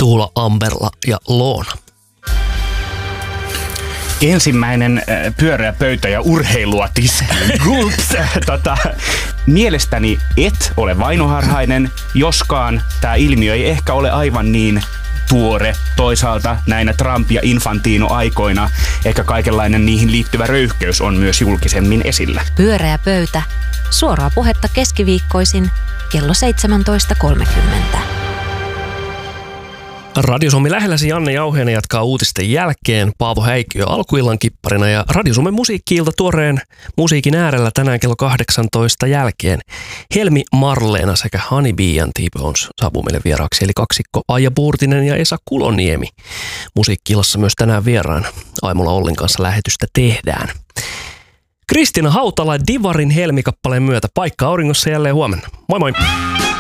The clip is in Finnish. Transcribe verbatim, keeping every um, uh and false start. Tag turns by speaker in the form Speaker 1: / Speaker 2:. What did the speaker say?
Speaker 1: Tuula, Amberla ja Loona.
Speaker 2: Ensimmäinen äh, pyöreä pöytä ja urheilua tiskiin. Gulps! tota, mielestäni et ole vainoharhainen, joskaan tämä ilmiö ei ehkä ole aivan niin tuore. Toisaalta näinä Trump- ja Infantino-aikoina ehkä kaikenlainen niihin liittyvä röyhkeys on myös julkisemmin esillä.
Speaker 3: Pyöreä pöytä. Suoraa puhetta keskiviikkoisin kello seitsemäntoista kolmekymmentä.
Speaker 1: Radio Suomi lähelläsi Janne Jauhiainen jatkaa uutisten jälkeen. Paavo Häikkiö alkuillan kipparina ja Radio Suomen musiikki-ilta tuoreen musiikin äärellä tänään kello kahdeksantoista jälkeen. Helmi Marleena sekä Honey Bee and T-Bones saapuu meille vieraaksi, eli kaksikko Aija Puurtinen ja Esa Kuloniemi. Musiikki-illassa myös tänään vieraana. Aimulla Ollin kanssa lähetystä tehdään. Kristiina Hautala Divarin Helmi-kappaleen myötä paikka auringossa jälleen huomenna. Moi moi!